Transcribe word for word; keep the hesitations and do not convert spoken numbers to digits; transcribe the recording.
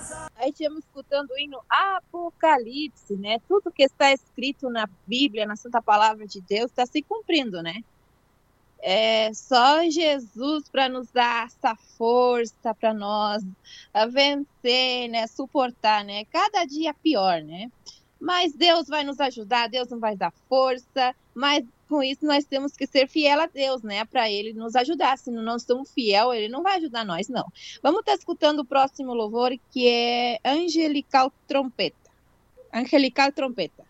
Aí estivemos escutando o hino Apocalipse, né? Tudo que está escrito na Bíblia, na Santa Palavra de Deus, está se cumprindo, né? É só Jesus para nos dar essa força para nós vencer, né? Suportar, né? Cada dia pior, né? Mas Deus vai nos ajudar, Deus não vai dar força, mas com isso nós temos que ser fiel a Deus, né? Para Ele nos ajudar. Se não somos fiel, Ele não vai ajudar nós, não. Vamos estar escutando o próximo louvor, que é Angelical Trompeta. Angelical Trompeta.